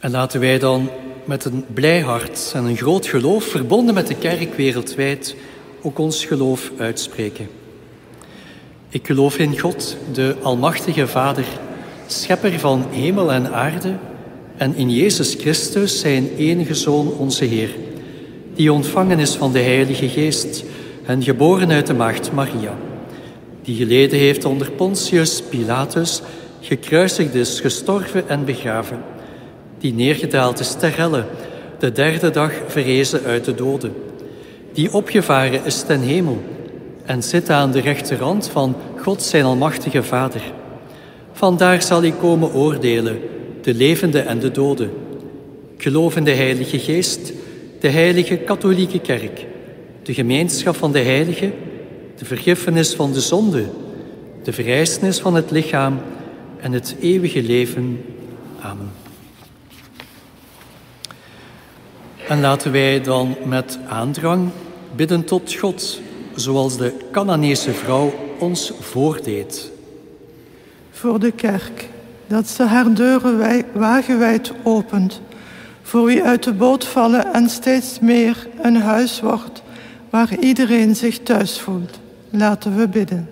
En laten wij dan met een blij hart en een groot geloof, verbonden met de kerk wereldwijd, ook ons geloof uitspreken. Ik geloof in God, de Almachtige Vader, schepper van hemel en aarde, en in Jezus Christus, zijn enige Zoon, onze Heer, die ontvangen is van de Heilige Geest en geboren uit de maagd Maria, die geleden heeft onder Pontius Pilatus, gekruisigd is, gestorven en begraven, die neergedaald is ter helle, de derde dag verrezen uit de doden, die opgevaren is ten hemel en zit aan de rechterhand van God zijn Almachtige Vader. Vandaar zal hij komen oordelen, de levenden en de doden. Ik geloof in de Heilige Geest, de heilige katholieke kerk, de gemeenschap van de heiligen, de vergiffenis van de zonde, de verrijzenis van het lichaam en het eeuwige leven. Amen. En laten wij dan met aandrang bidden tot God, zoals de Canaanese vrouw ons voordeed. Voor de kerk, dat ze haar deuren wagenwijd opent, voor wie uit de boot vallen en steeds meer een huis wordt waar iedereen zich thuis voelt. Laten we bidden.